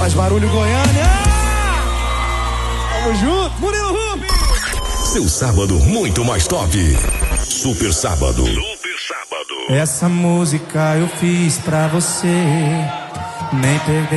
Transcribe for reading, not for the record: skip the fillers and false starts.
Faz barulho, Goiânia! Tamo junto, Murilo Rubens! Seu sábado muito mais top. Super Sábado. Essa música eu fiz pra você, nem perder